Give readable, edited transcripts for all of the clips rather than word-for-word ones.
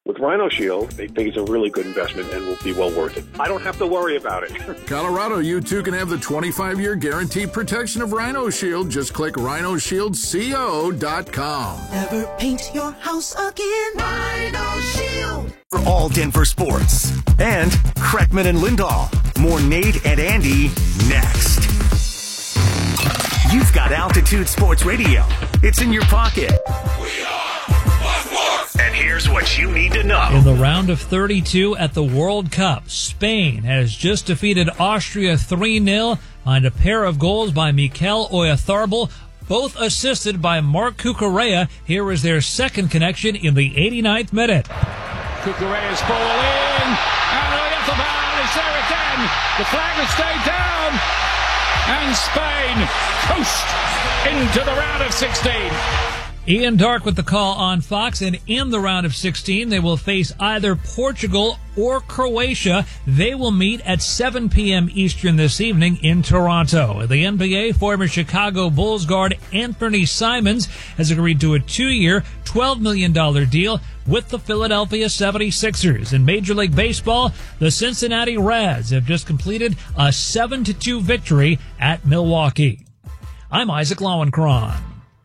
With Rhino Shield, they think it's a really good investment and will be well worth it. I don't have to worry about it. Colorado, you too can have the 25-year guaranteed protection of Rhino Shield. Just click rhinoshieldco.com. Never paint your house again. Rhino Shield. For all Denver sports. And Kreckman and Lindahl. More Nate and Andy next. You've got Altitude Sports Radio. It's in your pocket. We are Sports. And here's what you need to know. In the round of 32 at the World Cup, Spain has just defeated Austria 3-0 behind a pair of goals by Mikel Oyarzabal, both assisted by Marc Cucurella. Here is their second connection in the 89th minute. Cucurella's ball in, and Oyarzabal is there again. The flag has stayed down, and Spain coast into the round of 16. Ian Dark with the call on Fox, and in the round of 16, they will face either Portugal or Croatia. They will meet at 7 p.m. Eastern this evening in Toronto. The NBA, former Chicago Bulls guard Anthony Simons has agreed to a 2-year, $12 million deal with the Philadelphia 76ers. In Major League Baseball, the Cincinnati Reds have just completed a 7-2 victory at Milwaukee. I'm Isaac Lowenkron.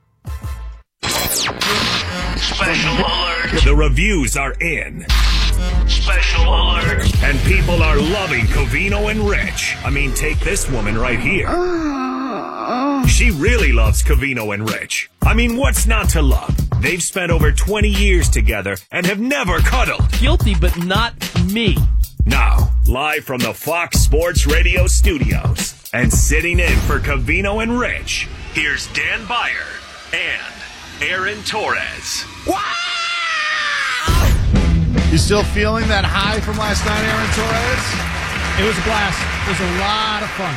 Special alert. The reviews are in. Special alert. And people are loving Covino and Rich. I mean, take this woman right here. She really loves Covino and Rich. I mean, what's not to love? They've spent over 20 years together and have never cuddled. Guilty, but not me. Now, live from the Fox Sports Radio studios and sitting in for Covino and Rich, here's Dan Beyer and Aaron Torres. Wow! You still feeling that high from last night, Aaron Torres? It was a blast. It was a lot of fun.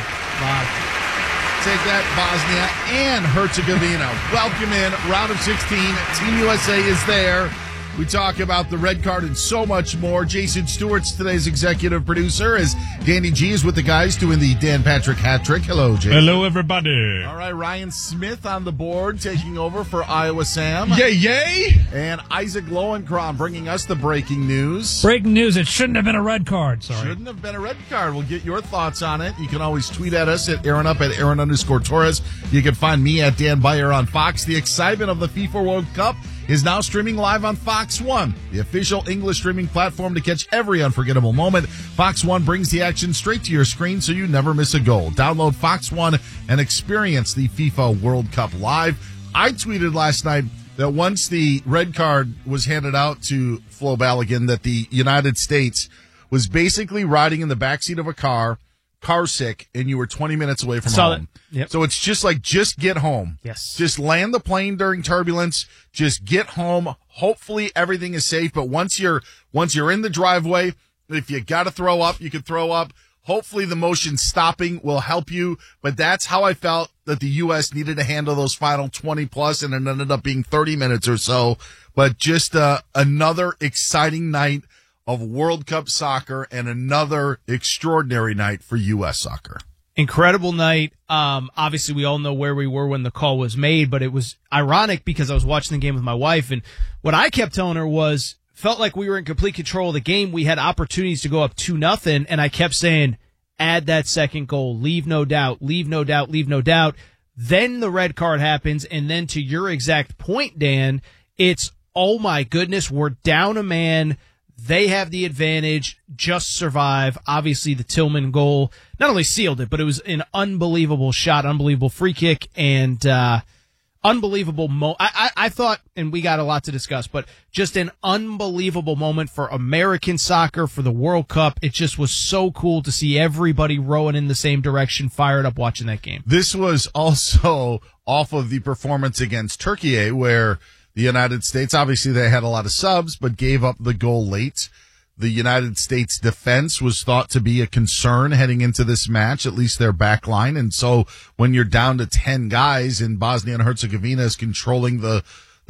Take that, Bosnia and Herzegovina. Welcome in, round of 16. Team USA is there. We talk about the red card and so much more. Jason Stewart's today's executive producer, as Danny G is with the guys doing the Dan Patrick hat trick. Hello, Jason. Hello, everybody. All right, Ryan Smith on the board, taking over for Iowa Sam. Yay, yay. And Isaac Lowenkron bringing us the breaking news. Breaking news, it shouldn't have been a red card. Sorry. Shouldn't have been a red card. We'll get your thoughts on it. You can always tweet at us at Aaron up at Aaron_Torres. You can find me at Dan Beyer on Fox. The excitement of the FIFA World Cup is now streaming live on Fox One, the official English streaming platform to catch every unforgettable moment. Fox One brings the action straight to your screen so you never miss a goal. Download Fox One and experience the FIFA World Cup live. I tweeted last night that once the red card was handed out to Flo Balogun, that the United States was basically riding in the backseat of a car sick, and you were 20 minutes away from home. Yep. So it's just like, just get home. Yes. Just land the plane during turbulence. Just get home. Hopefully everything is safe. But once you're in the driveway, if you got to throw up, you can throw up. Hopefully the motion stopping will help you. But that's how I felt that the U.S. needed to handle those final 20 plus, and it ended up being 30 minutes or so. But just another exciting night of World Cup soccer and another extraordinary night for U.S. soccer. Incredible night. Obviously, we all know where we were when the call was made, but it was ironic because I was watching the game with my wife, and what I kept telling her was, felt like we were in complete control of the game. We had opportunities to go up 2-0, and I kept saying, add that second goal. Leave no doubt. Leave no doubt. Leave no doubt. Then the red card happens, and then to your exact point, Dan, it's, oh my goodness, we're down a man. They have the advantage, just survive. Obviously, the Tillman goal not only sealed it, but it was an unbelievable shot, unbelievable free kick, and unbelievable I thought, and we got a lot to discuss, but just an unbelievable moment for American soccer, for the World Cup. It just was so cool to see everybody rowing in the same direction, fired up watching that game. This was also off of the performance against Turkey, where the United States, obviously they had a lot of subs, but gave up the goal late. The United States defense was thought to be a concern heading into this match, at least their back line. And so when you're down to 10 guys and Bosnia and Herzegovina is controlling the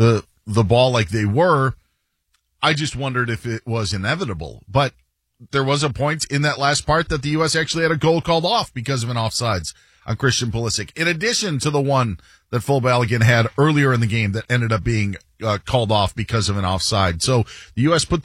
ball like they were, I just wondered if it was inevitable. But there was a point in that last part that the U.S. actually had a goal called off because of an offsides on Christian Pulisic, in addition to the one that Flo Balogun had earlier in the game that ended up being called off because of an offside. So the U.S. put